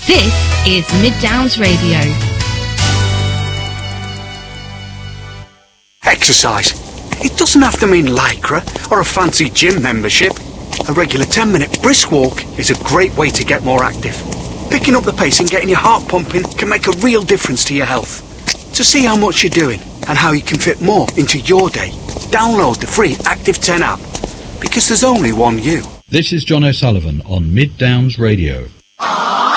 This is Mid Downs Radio. Exercise. It doesn't have to mean Lycra or a fancy gym membership. A regular 10-minute brisk walk is a great way to get more active. Picking up the pace and getting your heart pumping can make a real difference to your health. To see how much you're doing and how you can fit more into your day, download the free Active 10 app, because there's only one you. This is John O'Sullivan on Mid Downs Radio.